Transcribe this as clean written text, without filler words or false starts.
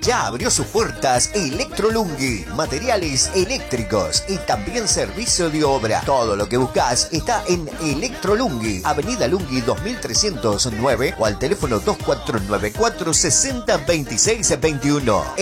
Ya abrió sus puertas Electrolunghi, materiales eléctricos y también servicio de obra. Todo lo que buscas está en Electrolunghi, Avenida Lunghi 2309 o al teléfono 2494 60 26 21.